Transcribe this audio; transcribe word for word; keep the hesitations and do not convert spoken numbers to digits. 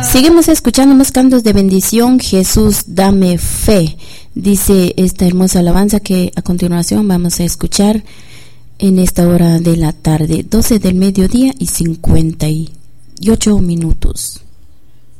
Seguimos escuchando más cantos de bendición. Jesús, dame fe, dice esta hermosa alabanza que a continuación vamos a escuchar en esta hora de la tarde, doce del mediodía y cincuenta y ocho minutos.